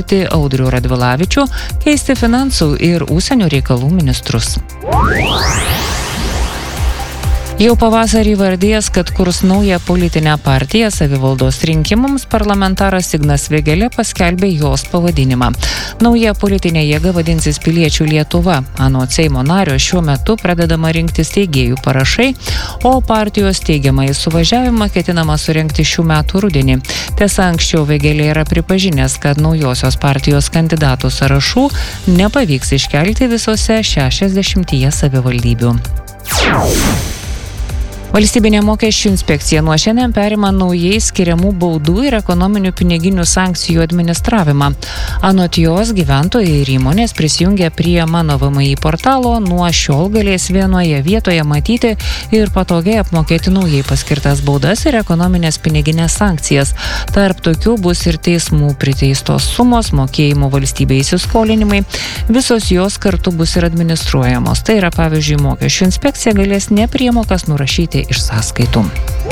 paskirti Audrių Radvilavičių, keisti finansų ir užsienio reikalų ministrus. Jau pavasarį vardėjęs, kad kurs naują politinę partiją savivaldos rinkimams, parlamentaras Ignas Vėgėlė paskelbė jos pavadinimą. Nauja politinė jėga vadinsis Piliečių Lietuva. Anot Seimo nario šiuo metu pradedama rinkti steigėjų parašai, o partijos steigiamąjį suvažiavimą ketinama surengti šių metų rudenį. Tiesa, anksčiau Vėgėlė yra pripažinęs, kad naujosios partijos kandidatų sąrašų nepavyks iškelti visose 60 savivaldybių. Valstybinė mokesčių inspekcija nuo šiandien perima naujai skiriamų baudų ir ekonominių piniginių sankcijų administravimą. Anot jos, gyventojai ir įmonės prisijungę prie Mano VMI portalo nuo šiol galės vienoje vietoje matyti ir patogiai apmokėti naujai paskirtas baudas ir ekonominės piniginės sankcijas. Tarp tokių bus ir teismų priteistos sumos, mokėjimų valstybei įsiskolinimai. Visos jos kartu bus ir administruojamos. Tai yra, pavyzdžiui, mokesčių inspekcija galės nepriemokas nurašyti iš sąskaitų.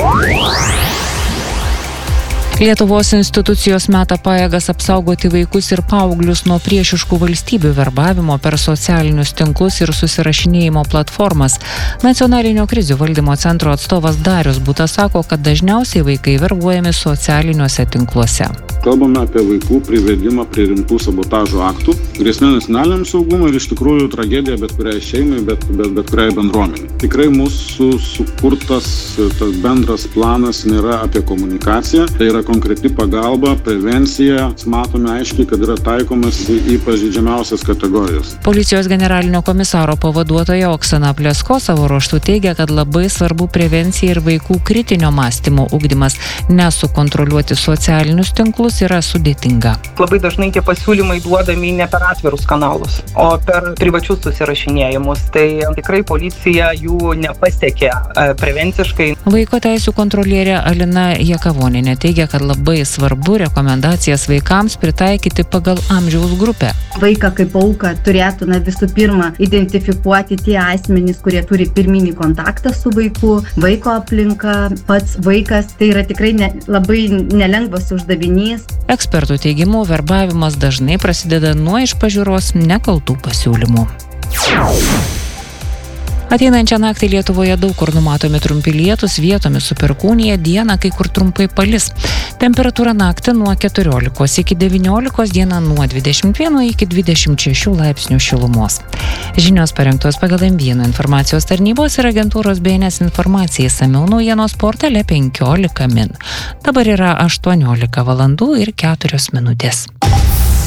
Lietuvos institucijos meta pajėgas apsaugoti vaikus ir paauglius nuo priešiškų valstybių verbavimo per socialinius tinklus ir susirašinėjimo platformas. Nacionalinio krizių valdymo centro atstovas Darius Butas sako, kad dažniausiai vaikai verbuojami socialiniuose tinkluose. Kalbame apie vaikų privedimą prie rimtų sabotažo aktų, grėsmė nacionaliniam saugumui ir iš tikrųjų tragedija bet kuriai šeimai, bet kuriai bendruomeniai. Tikrai mūsų sukurtas tas bendras planas nėra apie komunikaciją, tai yra konkreti pagalba, prevencija. Matome aiškiai, kad yra taikomas į pažeidžiamiausias kategorijas. Policijos generalinio komisaro pavaduotoja Oksana Plesko savo ruožtu teigia, kad labai svarbu prevencija ir vaikų kritinio mąstymo ugdymas, nes sukontroliuoti socialinius tinklus yra sudėtinga. Labai dažnai tie pasiūlymai duodami ne per atvirus kanalus, o per privačius susirašinėjimus. Tai tikrai policija jų nepasiekė prevenciškai. Vaiko teisių kontrolierė Alina Jakavonienė teigia, kad labai svarbu rekomendacijas vaikams pritaikyti pagal amžiaus grupę. Vaiką kaip auką turėtų visų pirma identifikuoti tie asmenys, kurie turi pirminį kontaktą su vaiku, vaiko aplinka, pats vaikas. Tai yra tikrai labai nelengvas uždavinys. Ekspertų teigimu, verbavimas dažnai prasideda nuo iš pažiūros nekaltų pasiūlymų. Ateinančią naktį Lietuvoje daug kur numatomi trumpi lietūs, vietomis su perkūnija, dieną kai kur trumpai palis. Temperatūra naktį nuo 14 iki 19, dieną nuo 21 iki 26 laipsnių šilumos. Žinios parengtos pagal M1 informacijos tarnybos ir agentūros BNS informacijai, išsamiau naujienos portale 15 min. Dabar yra 18 valandų ir 4 minutės.